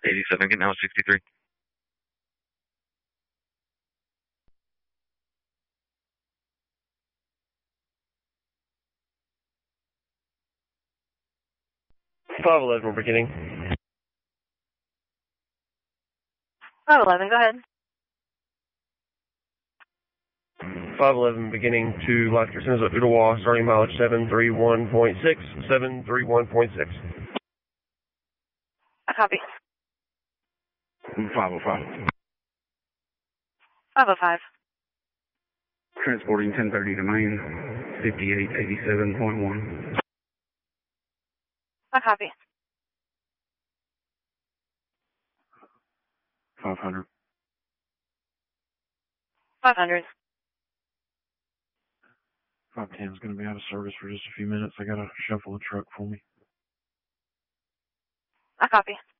87, getting out 63. Five 11, we're beginning. 511, go ahead. 511 beginning to Lifter Center at Ottawa, starting mileage 731.6, 731.6. I copy. 505. 505. Transporting 1030 to Maine, 5887.1. I copy. 500. 500. 510 is going to be out of service for just a few minutes. I got to shuffle the truck for me. I copy.